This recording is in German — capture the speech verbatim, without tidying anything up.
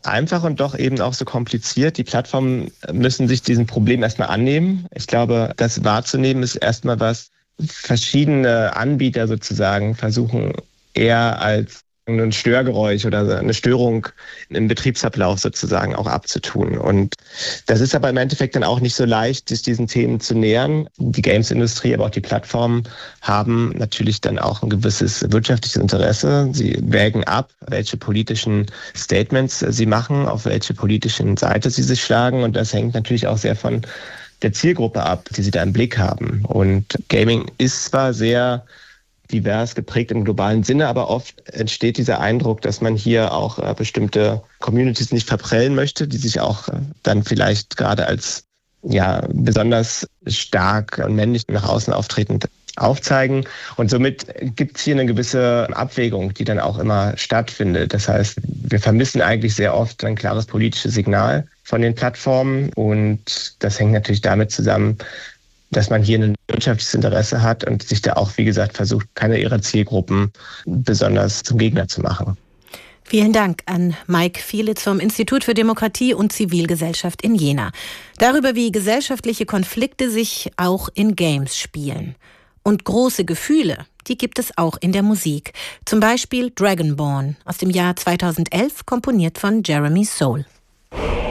einfach und doch eben auch so kompliziert. Die Plattformen müssen sich diesem Problem erstmal annehmen. Ich glaube, das wahrzunehmen ist erstmal was, verschiedene Anbieter sozusagen versuchen eher als ein Störgeräusch oder eine Störung im Betriebsablauf sozusagen auch abzutun. Und das ist aber im Endeffekt dann auch nicht so leicht, sich diesen Themen zu nähern. Die Games-Industrie, aber auch die Plattformen haben natürlich dann auch ein gewisses wirtschaftliches Interesse. Sie wägen ab, welche politischen Statements sie machen, auf welche politischen Seite sie sich schlagen. Und das hängt natürlich auch sehr von der Zielgruppe ab, die sie da im Blick haben. Und Gaming ist zwar sehr divers geprägt im globalen Sinne, aber oft entsteht dieser Eindruck, dass man hier auch äh, bestimmte Communities nicht verprellen möchte, die sich auch äh, dann vielleicht gerade als ja besonders stark und männlich nach außen auftretend aufzeigen. Und somit gibt es hier eine gewisse Abwägung, die dann auch immer stattfindet. Das heißt, wir vermissen eigentlich sehr oft ein klares politisches Signal von den Plattformen. Und das hängt natürlich damit zusammen, dass man hier ein wirtschaftliches Interesse hat und sich da auch, wie gesagt, versucht, keine ihrer Zielgruppen besonders zum Gegner zu machen. Vielen Dank an Mike Fielitz vom Institut für Demokratie und Zivilgesellschaft in Jena. Darüber, wie gesellschaftliche Konflikte sich auch in Games spielen. Und große Gefühle, die gibt es auch in der Musik. Zum Beispiel Dragonborn aus dem Jahr zweitausendelf, komponiert von Jeremy Soule.